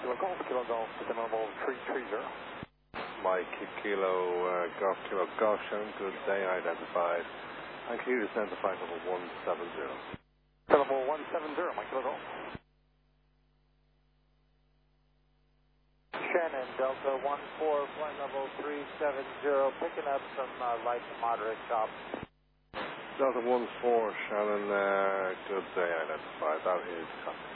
Kilo Golf, December level 330. Mike, Kilo Golf, Shannon, good day, identified. And can you descend to flight level 170? Level 170, Mike Kilo Golf. Shannon, Delta 14, flight level 370, picking up some light to moderate chop. Delta 14, Shannon, good day, identified. That is